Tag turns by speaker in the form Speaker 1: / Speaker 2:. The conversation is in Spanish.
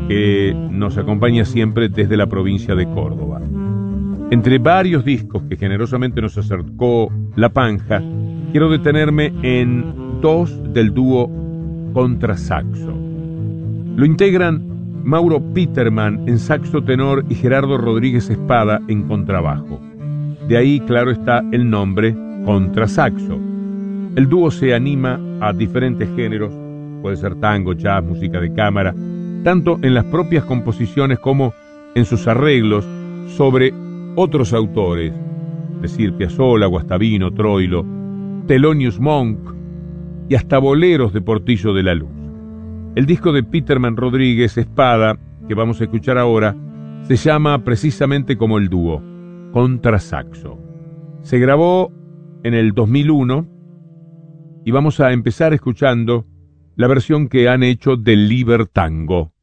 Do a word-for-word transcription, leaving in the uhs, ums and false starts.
Speaker 1: que nos acompaña siempre desde la provincia de Córdoba. Entre varios discos que generosamente nos acercó La Panja, quiero detenerme en dos del dúo Contrasaxo. Lo integran Mauro Peterman en saxo tenor y Gerardo Rodríguez Espada en contrabajo. De ahí, claro está, el nombre Contrasaxo. El dúo se anima a diferentes géneros, puede ser tango, jazz, música de cámara, tanto en las propias composiciones como en sus arreglos sobre otros autores, es decir, Piazzolla, Guastavino, Troilo, Thelonious Monk y hasta boleros de Portillo de la Luz. El disco de Peterman Rodríguez Espada, que vamos a escuchar ahora, se llama precisamente como el dúo, Contrasaxo. Se grabó en el dos mil uno y vamos a empezar escuchando la versión que han hecho del Libertango.